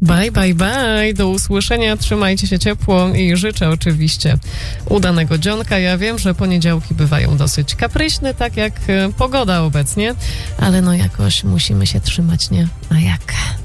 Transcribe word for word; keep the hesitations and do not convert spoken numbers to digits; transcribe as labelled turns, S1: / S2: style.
S1: Bye, bye, bye. Do usłyszenia. Trzymajcie się ciepło i życzę oczywiście udanego dzionka. Ja wiem, że poniedziałki bywają dosyć kapryśne, tak jak pogoda obecnie, ale no jakoś musimy się trzymać, nie? A jak?